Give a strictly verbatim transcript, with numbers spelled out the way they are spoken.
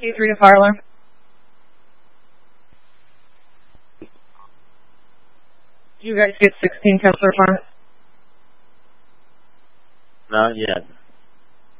K three to fire alarm. You guys get sixteen Kessler Farm? Not yet.